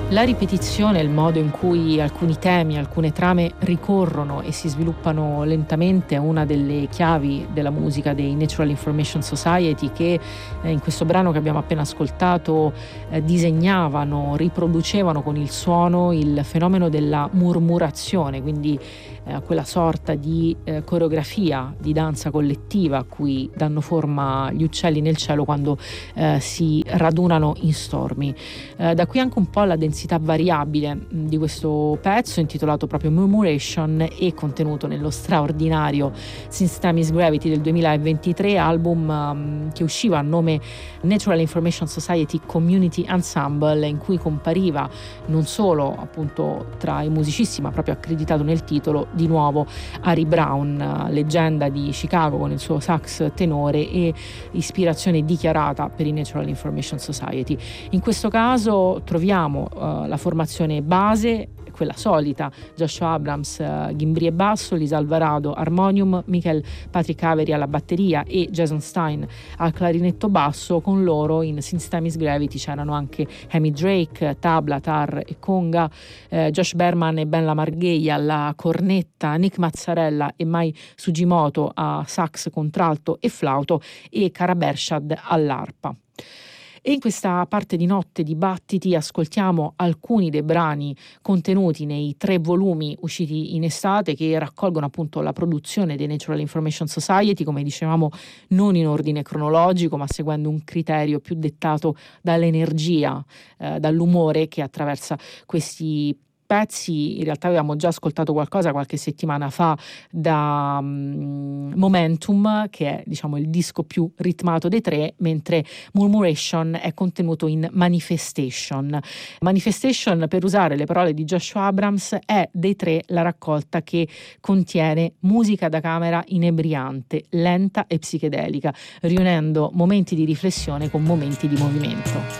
La ripetizione, il modo in cui alcuni temi, alcune trame ricorrono e si sviluppano lentamente è una delle chiavi della musica dei Natural Information Society che in questo brano che abbiamo appena ascoltato disegnavano, riproducevano con il suono il fenomeno della murmurazione, quindi quella sorta di coreografia di danza collettiva a cui danno forma gli uccelli nel cielo quando si radunano in stormi. Da qui anche un po' la densità variabile di questo pezzo intitolato proprio Murmuration e contenuto nello straordinario Since Time is Gravity del 2023, album che usciva a nome Natural Information Society Community Ensemble, in cui compariva non solo appunto tra i musicisti ma proprio accreditato nel titolo di nuovo Harry Brown, leggenda di Chicago con il suo sax tenore e ispirazione dichiarata per i Natural Information Society. In questo caso troviamo la formazione base, quella solita: Joshua Abrams ghimbri e basso, Lisa Alvarado armonium, Michael Patrick Avery alla batteria e Jason Stein al clarinetto basso. Con loro in Since Time is Gravity c'erano anche Amy Drake, tabla, tar e conga, Josh Berman e Ben Lamargheia alla cornetta, Nick Mazzarella e Mai Sugimoto a sax, contralto e flauto e Kara Bershad all'arpa. E in questa parte di Notte di Battiti ascoltiamo alcuni dei brani contenuti nei 3 volumi usciti in estate, che raccolgono appunto la produzione dei Natural Information Society, come dicevamo non in ordine cronologico ma seguendo un criterio più dettato dall'energia, dall'umore che attraversa questi pezzi. In realtà avevamo già ascoltato qualcosa qualche settimana fa da Momentum, che è diciamo il disco più ritmato dei 3, mentre Murmuration è contenuto in Manifestation. Manifestation, per usare le parole di Joshua Abrams, è dei 3 la raccolta che contiene musica da camera inebriante, lenta e psichedelica, riunendo momenti di riflessione con momenti di movimento.